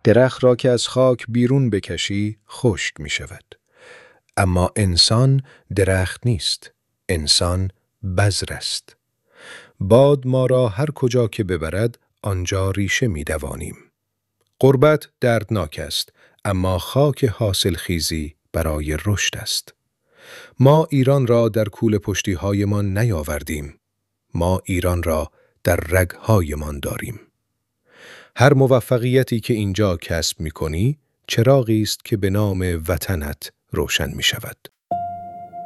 درخت را که از خاک بیرون بکشی خشک می شود. اما انسان درخت نیست. انسان بذر است. باد ما را هر کجا که ببرد آنجا ریشه می دوانیم. غربت دردناک است، اما خاک حاصل خیزی برای رشد است. ما ایران را در کوله پشتی هایمان نیاوردیم. ما ایران را در رگ‌هایمان داریم. هر موفقیتی که اینجا کسب می کنی، چراغی است که به نام وطنت روشن می شود.